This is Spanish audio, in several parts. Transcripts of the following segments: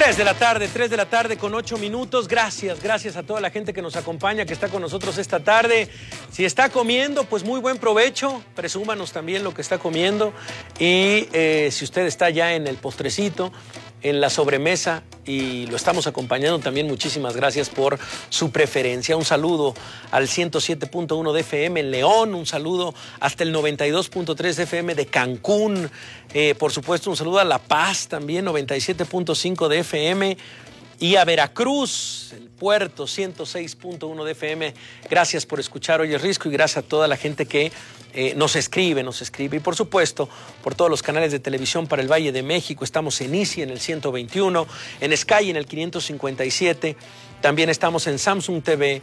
3 de la tarde con 8 minutos. Gracias a toda la gente que nos acompaña, que está con nosotros esta tarde. Si está comiendo, pues muy buen provecho. Presúmanos también lo que está comiendo. Y si usted está ya en el postrecito, en la sobremesa y lo estamos acompañando también, muchísimas gracias por su preferencia. Un saludo al 107.1 de FM en León, un saludo hasta el 92.3 de FM de Cancún, por supuesto un saludo a La Paz también, 97.5 de FM, y a Veracruz, el puerto, 106.1 de FM. Gracias por escuchar Hoy es Risco y gracias a toda la gente que nos escribe. Y por supuesto, por todos los canales de televisión para el Valle de México. Estamos en Easy en el 121, en Sky en el 557. También estamos en Samsung TV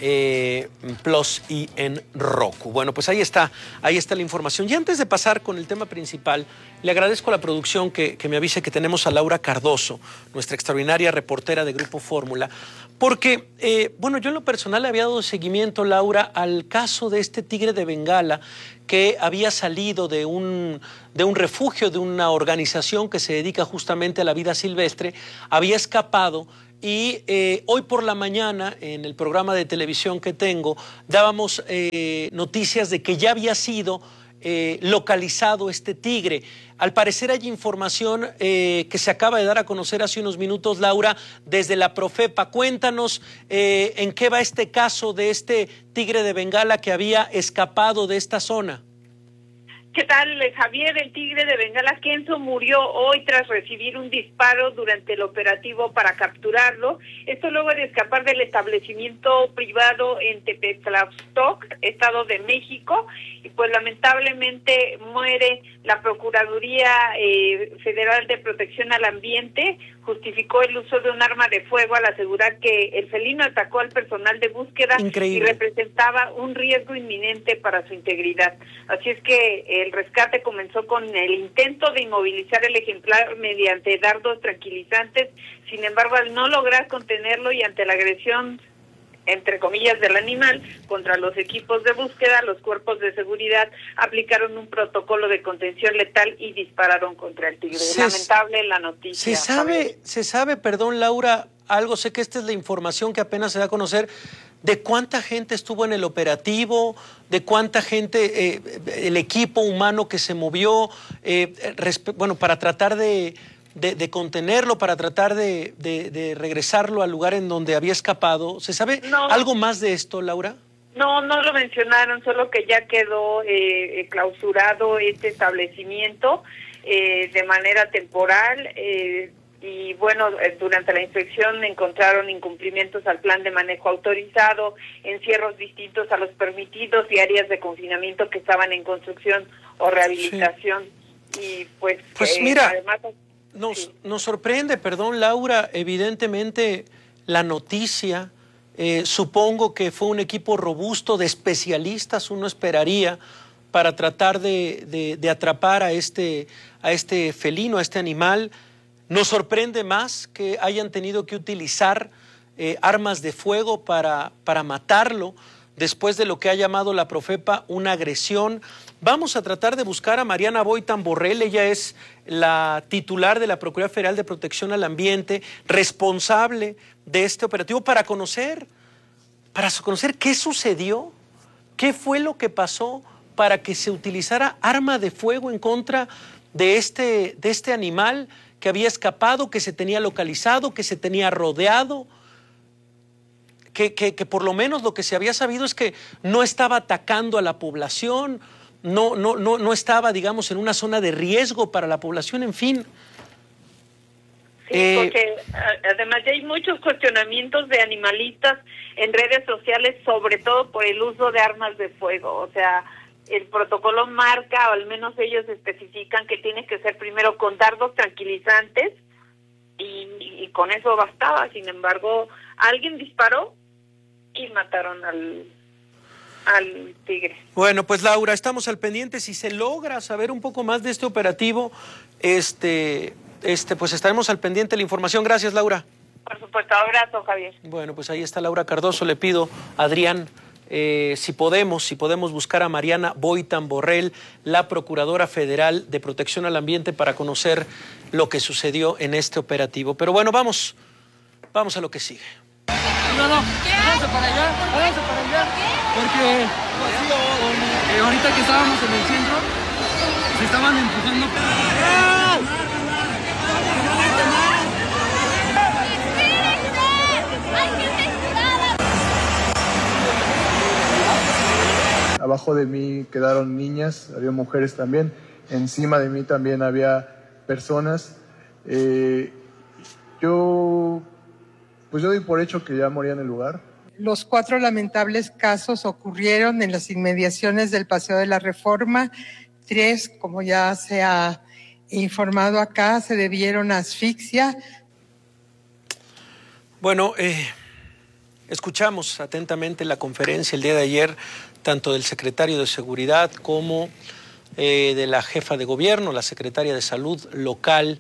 Plus y en Roku. Bueno, pues ahí está la información. Y antes de pasar con el tema principal, le agradezco a la producción que me avise que tenemos a Laura Cardoso, nuestra extraordinaria reportera de Grupo Fórmula, porque, yo en lo personal le había dado seguimiento, Laura, al caso de este tigre de Bengala que había salido de un refugio, de una organización que se dedica justamente a la vida silvestre, había escapado. Y hoy por la mañana, en el programa de televisión que tengo, dábamos noticias de que ya había sido localizado este tigre. Al parecer hay información que se acaba de dar a conocer hace unos minutos, Laura, desde la Profepa. Cuéntanos en qué va este caso de este tigre de Bengala que había escapado de esta zona. ¿Qué tal, Javier? El tigre de Bengala Kenzo murió hoy tras recibir un disparo durante el operativo para capturarlo. Esto luego de escapar del establecimiento privado en Tepetlastoc, Estado de México, y pues lamentablemente muere. La Procuraduría Federal de Protección al Ambiente justificó el uso de un arma de fuego al asegurar que el felino atacó al personal de búsqueda. Increíble. Y representaba un riesgo inminente para su integridad. Así es que el rescate comenzó con el intento de inmovilizar el ejemplar mediante dardos tranquilizantes. Sin embargo, al no lograr contenerlo y ante la agresión, entre comillas, del animal contra los equipos de búsqueda, los cuerpos de seguridad aplicaron un protocolo de contención letal y dispararon contra el tigre. Lamentable la noticia. Se sabe, perdón, Laura, algo, sé que esta es la información que apenas se da a conocer, de cuánta gente estuvo en el operativo, de cuánta gente, el equipo humano que se movió, para tratar de contenerlo, para tratar de regresarlo al lugar en donde había escapado. ¿Se sabe algo más de esto, Laura? No lo mencionaron, solo que ya quedó clausurado este establecimiento de manera temporal. Y bueno, durante la inspección encontraron incumplimientos al plan de manejo autorizado, encierros distintos a los permitidos y áreas de confinamiento que estaban en construcción o rehabilitación. Sí. Y pues mira, además nos sorprende, perdón, Laura, evidentemente la noticia, supongo que fue un equipo robusto de especialistas, uno esperaría, para tratar de atrapar a este felino, a este animal. Nos sorprende más que hayan tenido que utilizar armas de fuego para matarlo, después de lo que ha llamado la Profepa una agresión. Vamos a tratar de buscar a Mariana Boitan Borrell. Ella es la titular de la Procuraduría Federal de Protección al Ambiente, responsable de este operativo, para conocer qué sucedió, qué fue lo que pasó para que se utilizara arma de fuego en contra de este animal que había escapado, que se tenía localizado, que se tenía rodeado, que por lo menos lo que se había sabido es que no estaba atacando a la población, no estaba, digamos, en una zona de riesgo para la población, en fin. Sí, porque además ya hay muchos cuestionamientos de animalistas en redes sociales, sobre todo por el uso de armas de fuego. O sea, el protocolo marca, o al menos ellos especifican, que tiene que ser primero con dardos tranquilizantes y con eso bastaba. Sin embargo, alguien disparó y mataron al tigre. Bueno, pues Laura, estamos al pendiente. Si se logra saber un poco más de este operativo, pues estaremos al pendiente de la información. Gracias, Laura. Por supuesto, abrazo, Javier. Bueno, pues ahí está Laura Cardoso. Le pido, Adrián, si podemos buscar a Mariana Boitan Borrell, la Procuradora Federal de Protección al Ambiente, para conocer lo que sucedió en este operativo. Pero bueno, vamos a lo que sigue. No, háganse para allá, porque ahorita que estábamos en el centro, se estaban empujando. Abajo de mí quedaron niñas, había mujeres también, encima de mí también había personas. Yo doy por hecho que ya moría en el lugar. Los 4 lamentables casos ocurrieron en las inmediaciones del Paseo de la Reforma. 3, como ya se ha informado acá, se debieron a asfixia. Bueno, escuchamos atentamente la conferencia el día de ayer, tanto del secretario de Seguridad como de la jefa de gobierno, la secretaria de Salud local,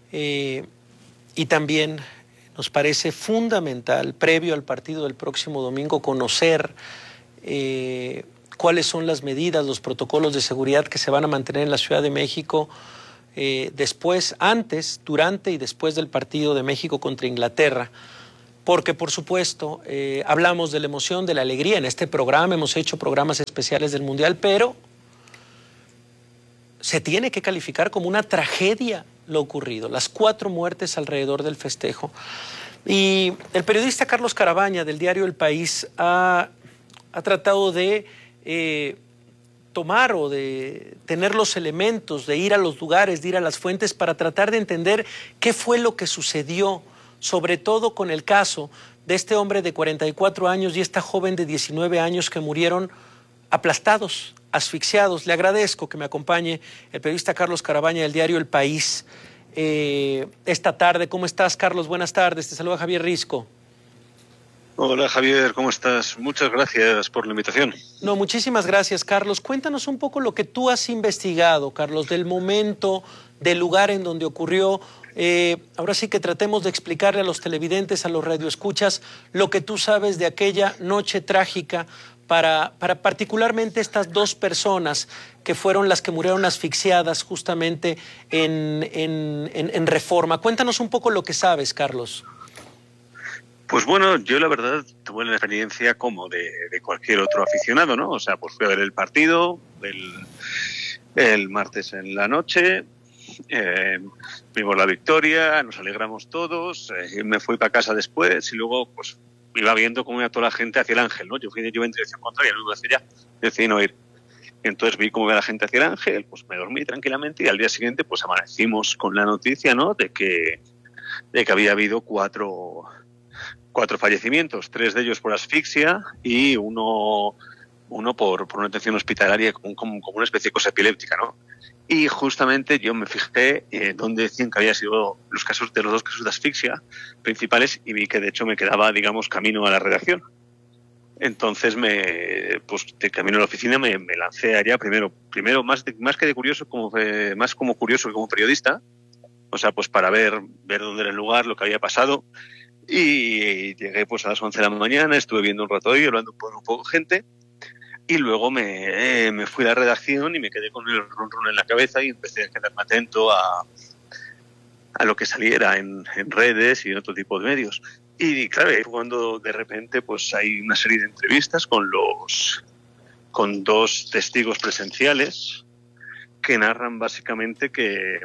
y también nos parece fundamental, previo al partido del próximo domingo, conocer cuáles son las medidas, los protocolos de seguridad que se van a mantener en la Ciudad de México después, antes, durante y después del partido de México contra Inglaterra. Porque, por supuesto, hablamos de la emoción, de la alegría. En este programa hemos hecho programas especiales del Mundial, pero se tiene que calificar como una tragedia lo ocurrido, las 4 muertes alrededor del festejo. Y el periodista Carlos Carabaña, del diario El País, ha tratado de tomar o de tener los elementos, de ir a los lugares, de ir a las fuentes, para tratar de entender qué fue lo que sucedió, sobre todo con el caso de este hombre de 44 años y esta joven de 19 años que murieron aplastados, asfixiados. Le agradezco que me acompañe el periodista Carlos Carabaña del diario El País esta tarde. ¿Cómo estás, Carlos? Buenas tardes. Te saluda Javier Risco. Hola, Javier, ¿cómo estás? Muchas gracias por la invitación. No, muchísimas gracias, Carlos. Cuéntanos un poco lo que tú has investigado, Carlos, del momento, del lugar en donde ocurrió. Ahora sí que tratemos de explicarle a los televidentes, a los radioescuchas, lo que tú sabes de aquella noche trágica para particularmente estas 2 personas que fueron las que murieron asfixiadas justamente en Reforma. Cuéntanos un poco lo que sabes, Carlos. Pues bueno, yo la verdad tuve la experiencia como de cualquier otro aficionado, ¿no? O sea, pues fui a ver el partido el martes en la noche, vimos la victoria, nos alegramos todos, me fui para casa después y luego pues iba viendo cómo iba toda la gente hacia el Ángel, ¿no? Yo en dirección contraria, no iba hacia allá, decidí no ir. Entonces vi cómo iba la gente hacia el Ángel, pues me dormí tranquilamente y al día siguiente pues amanecimos con la noticia, ¿no? De que había habido 4 fallecimientos, 3 de ellos por asfixia y uno por una atención hospitalaria como una especie de cosa epiléptica, ¿no? Y justamente yo me fijé donde decían que había sido los casos de los 2 casos de asfixia principales y vi que de hecho me quedaba, digamos, camino a la redacción. Entonces pues de camino a la oficina me lancé allá primero más que de curioso, más como curioso que como periodista, o sea, pues para ver dónde era el lugar, lo que había pasado. Y llegué pues a las 11 de la mañana, estuve viendo un rato ahí, hablando con un poco de gente. Y luego me fui a la redacción y me quedé con el run en la cabeza y empecé a quedarme atento a lo que saliera en redes y en otro tipo de medios. Y claro, ahí fue cuando de repente pues hay una serie de entrevistas con 2 testigos presenciales que narran básicamente que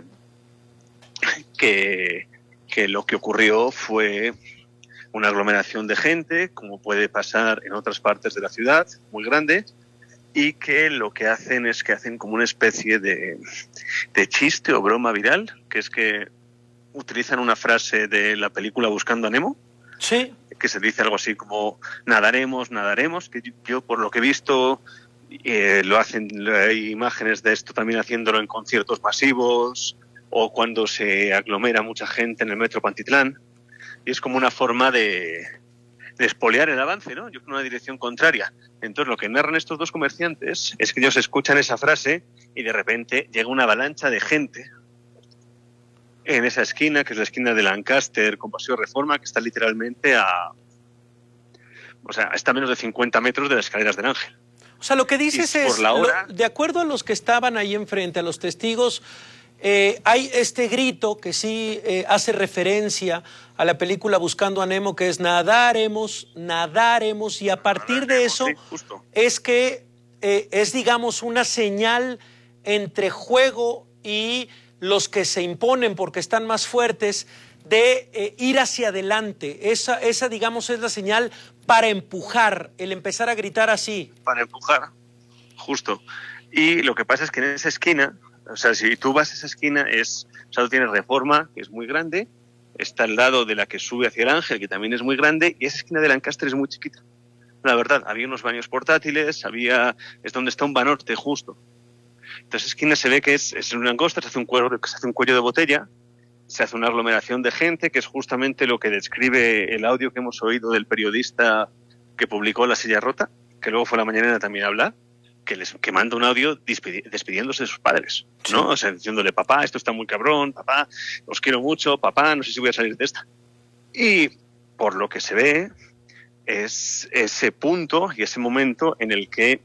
lo que ocurrió fue una aglomeración de gente, como puede pasar en otras partes de la ciudad, muy grande, y que lo que hacen es que hacen como una especie de chiste o broma viral, que es que utilizan una frase de la película Buscando a Nemo, sí, que se dice algo así como nadaremos, que yo por lo que he visto lo hacen, hay imágenes de esto también haciéndolo en conciertos masivos o cuando se aglomera mucha gente en el metro Pantitlán. Y es como una forma de espoliar el avance, ¿no? Yo creo en una dirección contraria. Entonces lo que narran estos 2 comerciantes es que ellos escuchan esa frase y de repente llega una avalancha de gente en esa esquina, que es la esquina de Lancaster con Paseo Reforma, que está literalmente a O sea, está a menos de 50 metros de las escaleras del Ángel. O sea, lo que dices es, de acuerdo a los que estaban ahí enfrente, a los testigos, hay este grito que sí hace referencia a la película Buscando a Nemo, que es nadaremos, y a partir de eso sí, es que es, digamos, una señal entre juego y los que se imponen porque están más fuertes de ir hacia adelante. Esa, digamos, es la señal para empujar, el empezar a gritar así. Para empujar, justo. Y lo que pasa es que en esa esquina, o sea, si tú vas a esa esquina, o sea, tú tienes Reforma, que es muy grande, está al lado de la que sube hacia el Ángel, que también es muy grande, y esa esquina de Lancaster es muy chiquita. La verdad, había unos baños portátiles, es donde está un Banorte justo. Entonces, esquina se ve que es una angosta, se hace un cuello de botella, se hace una aglomeración de gente, que es justamente lo que describe el audio que hemos oído del periodista que publicó La Silla Rota, que luego fue a la mañanera también a hablar, que manda un audio despidiéndose de sus padres, ¿no? O sea, diciéndole, papá, esto está muy cabrón, papá, os quiero mucho, papá, no sé si voy a salir de esta. Y por lo que se ve, es ese punto y ese momento en el que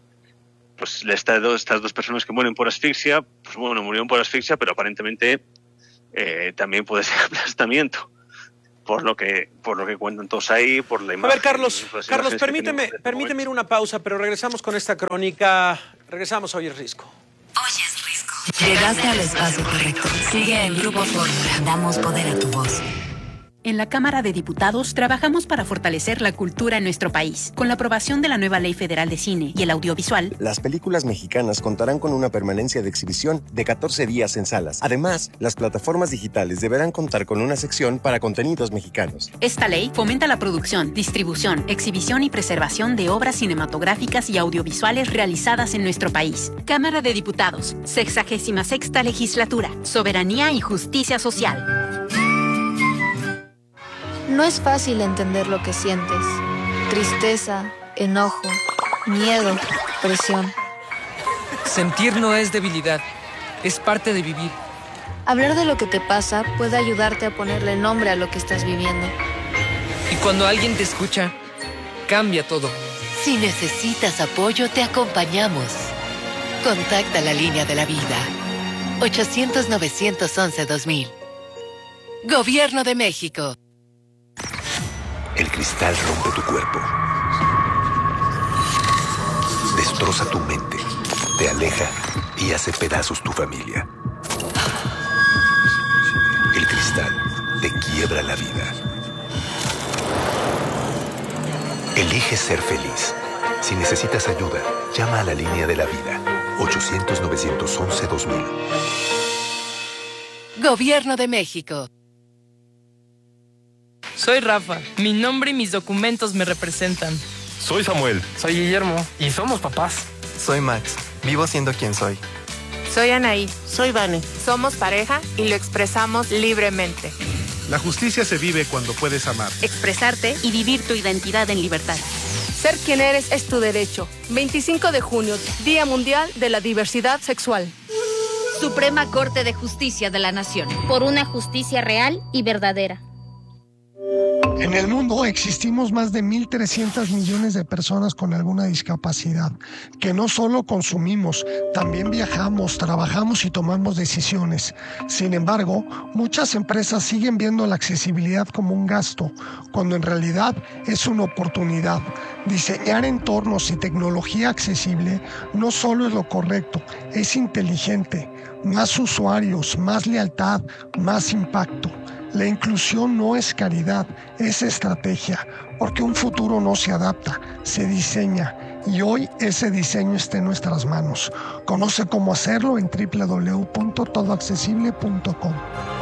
pues estas dos personas que mueren por asfixia, pues bueno, murieron por asfixia, pero aparentemente también puede ser aplastamiento, por lo que cuentan todos ahí, por la imagen. A ver, Carlos, permíteme ir una pausa, pero regresamos con esta crónica. Regresamos a Hoy es Risco. Hoy es Risco. Llegaste al espacio correcto. Sigue en Grupo Fórmula. Damos poder a tu voz. En la Cámara de Diputados trabajamos para fortalecer la cultura en nuestro país. Con la aprobación de la nueva Ley Federal de Cine y el Audiovisual, las películas mexicanas contarán con una permanencia de exhibición de 14 días en salas. Además, las plataformas digitales deberán contar con una sección para contenidos mexicanos. Esta ley fomenta la producción, distribución, exhibición y preservación de obras cinematográficas y audiovisuales realizadas en nuestro país. Cámara de Diputados, 66ª Legislatura, Soberanía y Justicia Social. No es fácil entender lo que sientes. Tristeza, enojo, miedo, presión. Sentir no es debilidad, es parte de vivir. Hablar de lo que te pasa puede ayudarte a ponerle nombre a lo que estás viviendo. Y cuando alguien te escucha, cambia todo. Si necesitas apoyo, te acompañamos. Contacta la línea de la vida. 800-911-2000. Gobierno de México. El cristal rompe tu cuerpo. Destroza tu mente, te aleja y hace pedazos tu familia. El cristal te quiebra la vida. Elige ser feliz. Si necesitas ayuda, llama a la línea de la vida. 800-911-2000. Gobierno de México. Soy Rafa. Mi nombre y mis documentos me representan. Soy Samuel. Soy Guillermo. Y somos papás. Soy Max. Vivo siendo quien soy. Soy Anaí. Soy Vane. Somos pareja y lo expresamos libremente. La justicia se vive cuando puedes amar, expresarte y vivir tu identidad en libertad. Ser quien eres es tu derecho. 25 de junio, Día Mundial de la Diversidad Sexual. Suprema Corte de Justicia de la Nación. Por una justicia real y verdadera. En el mundo existimos más de 1.300 millones de personas con alguna discapacidad, que no solo consumimos, también viajamos, trabajamos y tomamos decisiones. Sin embargo, muchas empresas siguen viendo la accesibilidad como un gasto, cuando en realidad es una oportunidad. Diseñar entornos y tecnología accesible no solo es lo correcto, es inteligente. Más usuarios, más lealtad, más impacto. La inclusión no es caridad, es estrategia, porque un futuro no se adapta, se diseña, y hoy ese diseño está en nuestras manos. Conoce cómo hacerlo en www.todoaccesible.com.